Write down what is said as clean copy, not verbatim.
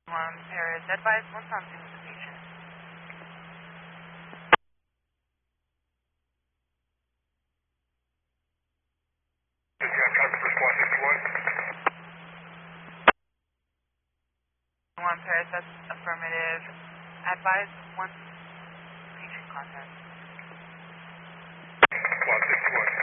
Paris, advise one something with the patient. One Paris, that's affirmative. Advise one patient contact. 161.